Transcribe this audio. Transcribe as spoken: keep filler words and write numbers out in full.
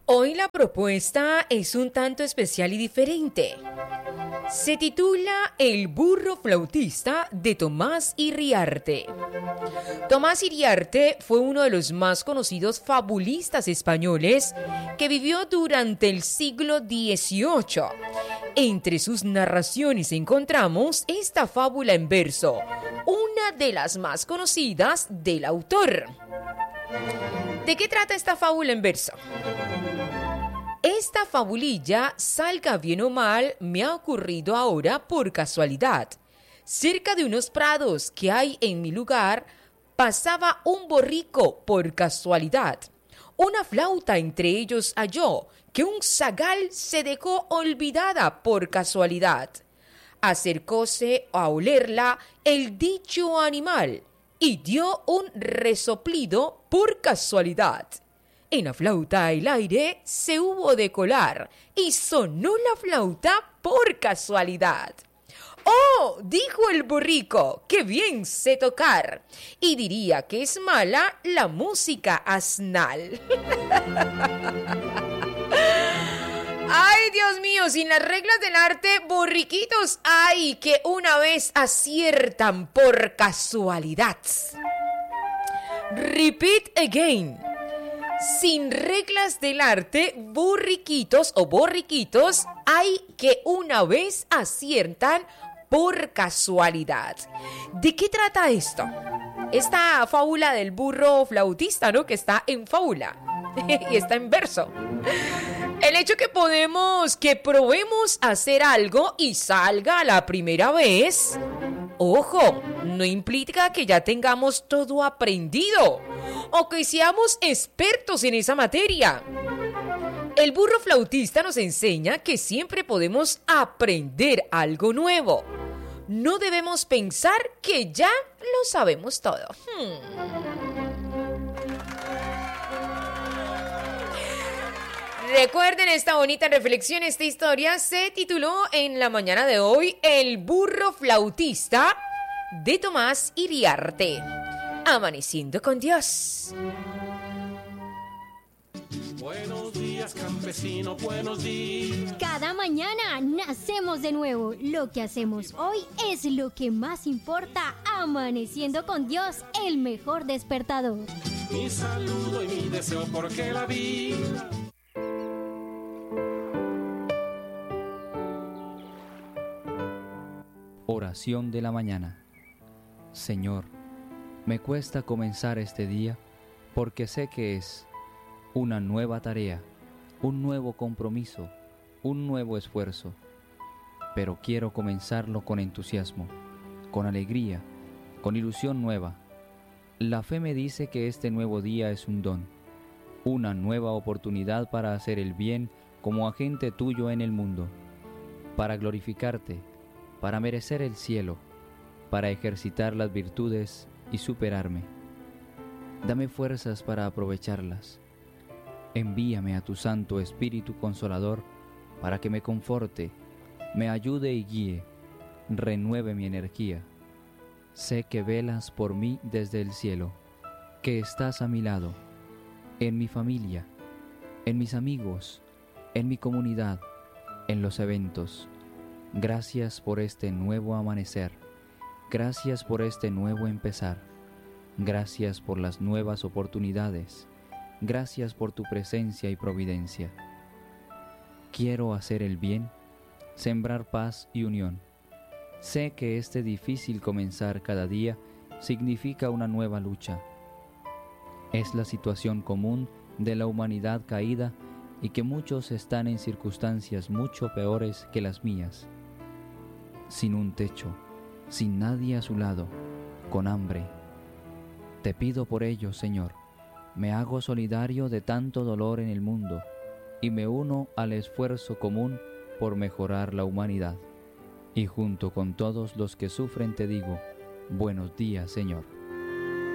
Hoy la propuesta es un tanto especial y diferente. Se titula El burro flautista de Tomás Iriarte. Tomás Iriarte fue uno de los más conocidos fabulistas españoles que vivió durante el siglo dieciocho. Entre sus narraciones encontramos esta fábula en verso, una de las más conocidas del autor. ¿De qué trata esta fábula en verso? Esta fabulilla, salga bien o mal, me ha ocurrido ahora por casualidad. Cerca de unos prados que hay en mi lugar, pasaba un borrico por casualidad. Una flauta entre ellos halló, que un zagal se dejó olvidada por casualidad. Acercóse a olerla el dicho animal y dio un resoplido por casualidad. En la flauta el aire se hubo de colar y sonó la flauta por casualidad. ¡Oh!, dijo el borrico, ¡qué bien sé tocar! Y diría que es mala la música asnal. ¡Ay, Dios mío! Sin las reglas del arte, borriquitos hay que una vez aciertan por casualidad. Repeat again. Sin reglas del arte, borriquitos o borriquitos hay que una vez aciertan por casualidad. ¿De qué trata esto? Esta fábula del burro flautista, ¿no? Que está en fábula y está en verso. El hecho que podemos, que probemos hacer algo y salga a la primera vez, ojo, no implica que ya tengamos todo aprendido o que seamos expertos en esa materia. El burro flautista nos enseña que siempre podemos aprender algo nuevo. No debemos pensar que ya lo sabemos todo. Hmm. Recuerden esta bonita reflexión, esta historia se tituló en la mañana de hoy El burro flautista de Tomás Iriarte. Amaneciendo con Dios. Buenos días, campesino, buenos días. Cada mañana nacemos de nuevo. Lo que hacemos hoy es lo que más importa. Amaneciendo con Dios, el mejor despertador. Mi saludo y mi deseo porque la vida. Oración de la mañana. Señor, me cuesta comenzar este día porque sé que es una nueva tarea, un nuevo compromiso, un nuevo esfuerzo, pero quiero comenzarlo con entusiasmo, con alegría, con ilusión nueva. La fe me dice que este nuevo día es un don, una nueva oportunidad para hacer el bien como agente tuyo en el mundo, para glorificarte, para merecer el cielo, para ejercitar las virtudes y superarme. Dame fuerzas para aprovecharlas. Envíame a tu Santo Espíritu Consolador para que me conforte, me ayude y guíe, renueve mi energía. Sé que velas por mí desde el cielo, que estás a mi lado, en mi familia, en mis amigos, en mi comunidad, en los eventos. Gracias por este nuevo amanecer. Gracias por este nuevo empezar. Gracias por las nuevas oportunidades. Gracias por tu presencia y providencia. Quiero hacer el bien, sembrar paz y unión. Sé que este difícil comenzar cada día significa una nueva lucha. Es la situación común de la humanidad caída y que muchos están en circunstancias mucho peores que las mías. Sin un techo, sin nadie a su lado, con hambre. Te pido por ello, Señor, me hago solidario de tanto dolor en el mundo y me uno al esfuerzo común por mejorar la humanidad. Y junto con todos los que sufren te digo, buenos días, Señor.